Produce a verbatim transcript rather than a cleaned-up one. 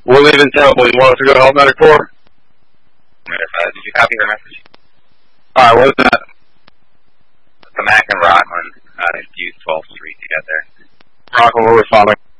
We're leaving Temple. You want us to go to Health Medic four? Uh, did you copy the message? Alright, what is that? The Mac and Rockland, uh, infused twelve three together. Rockland, we're responding.